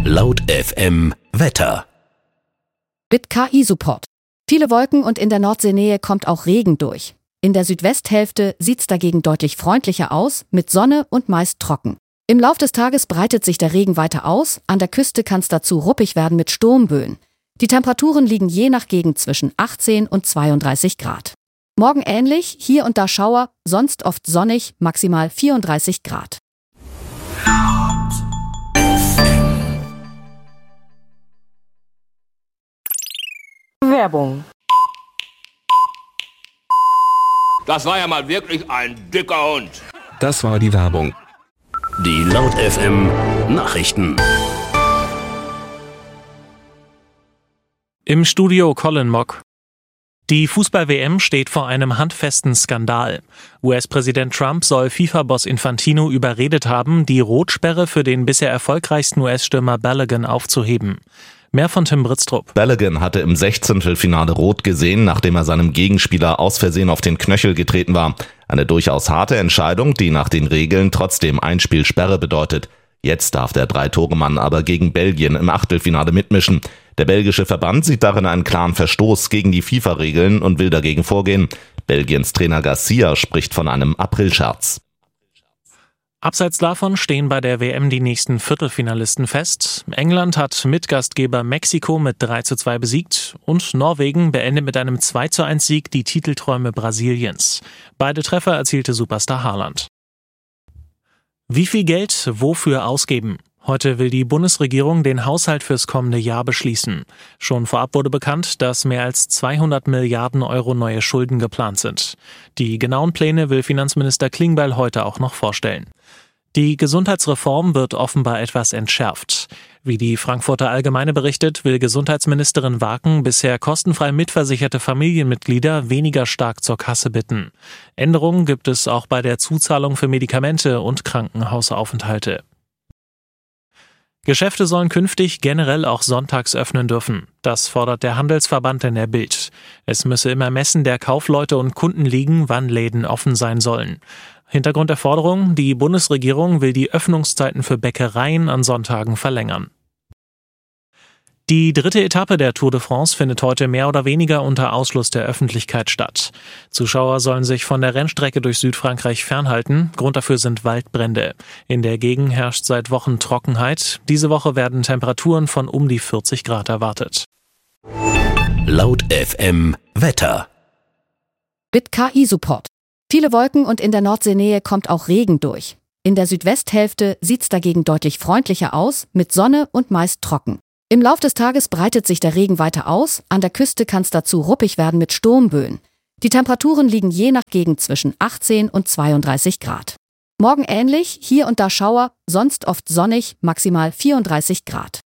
Laut FM Wetter. Mit KI-Support. Viele Wolken und in der Nordseenähe kommt auch Regen durch. In der Südwesthälfte sieht's dagegen deutlich freundlicher aus, mit Sonne und meist trocken. Im Lauf des Tages breitet sich der Regen weiter aus, an der Küste kann's dazu ruppig werden mit Sturmböen. Die Temperaturen liegen je nach Gegend zwischen 18 und 32 Grad. Morgen ähnlich, hier und da Schauer, sonst oft sonnig, maximal 34 Grad. Werbung. Das war ja mal wirklich ein dicker Hund. Das war die Werbung. Die Laut FM Nachrichten. Im Studio Colin Mock. Die Fußball-WM steht vor einem handfesten Skandal. US-Präsident Trump soll FIFA-Boss Infantino überredet haben, die Rotsperre für den bisher erfolgreichsten US-Stürmer Balogun aufzuheben. Mehr von Tim Britztrup. Balogun hatte im 16. Rot gesehen, nachdem er seinem Gegenspieler aus Versehen auf den Knöchel getreten war. Eine durchaus harte Entscheidung, die nach den Regeln trotzdem Einspielsperre bedeutet. Jetzt darf der Drei-Tore-Mann aber gegen Belgien im Achtelfinale mitmischen. Der belgische Verband sieht darin einen klaren Verstoß gegen die FIFA-Regeln und will dagegen vorgehen. Belgiens Trainer Garcia spricht von einem Aprilscherz. Abseits davon stehen bei der WM die nächsten Viertelfinalisten fest. England hat Mitgastgeber Mexiko mit 3:2 besiegt und Norwegen beendet mit einem 2:1 Sieg die Titelträume Brasiliens. Beide Treffer erzielte Superstar Haaland. Wie viel Geld wofür ausgeben? Heute will die Bundesregierung den Haushalt fürs kommende Jahr beschließen. Schon vorab wurde bekannt, dass mehr als 200 Milliarden Euro neue Schulden geplant sind. Die genauen Pläne will Finanzminister Klingbeil heute auch noch vorstellen. Die Gesundheitsreform wird offenbar etwas entschärft. Wie die Frankfurter Allgemeine berichtet, will Gesundheitsministerin Waken bisher kostenfrei mitversicherte Familienmitglieder weniger stark zur Kasse bitten. Änderungen gibt es auch bei der Zuzahlung für Medikamente und Krankenhausaufenthalte. Geschäfte sollen künftig generell auch sonntags öffnen dürfen. Das fordert der Handelsverband in der Bild. Es müsse im Ermessen der Kaufleute und Kunden liegen, wann Läden offen sein sollen. Hintergrund der Forderung: Die Bundesregierung will die Öffnungszeiten für Bäckereien an Sonntagen verlängern. Die dritte Etappe der Tour de France findet heute mehr oder weniger unter Ausschluss der Öffentlichkeit statt. Zuschauer sollen sich von der Rennstrecke durch Südfrankreich fernhalten. Grund dafür sind Waldbrände. In der Gegend herrscht seit Wochen Trockenheit. Diese Woche werden Temperaturen von um die 40 Grad erwartet. Laut FM Wetter. Mit KI-Support. Viele Wolken und in der Nordseenähe kommt auch Regen durch. In der Südwesthälfte sieht's dagegen deutlich freundlicher aus, mit Sonne und meist trocken. Im Lauf des Tages breitet sich der Regen weiter aus, an der Küste kann's dazu ruppig werden mit Sturmböen. Die Temperaturen liegen je nach Gegend zwischen 18 und 32 Grad. Morgen ähnlich, hier und da Schauer, sonst oft sonnig, maximal 34 Grad.